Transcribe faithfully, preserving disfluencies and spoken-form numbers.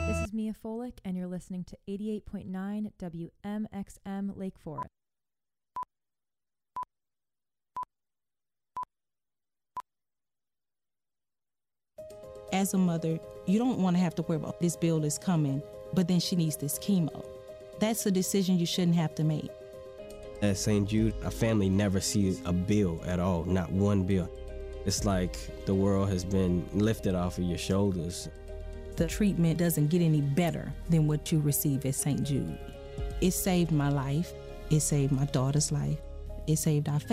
This is Mia Folick, and you're listening to eighty-eight point nine W M X M Lake Forest. As a mother, you don't want to have to worry about this bill is coming, but then she needs this chemo. That's a decision you shouldn't have to make. At Saint Jude, a family never sees a bill at all, not one bill. It's like the world has been lifted off of your shoulders. The treatment doesn't get any better than what you receive at Saint Jude. It saved my life. It saved my daughter's life. It saved our family.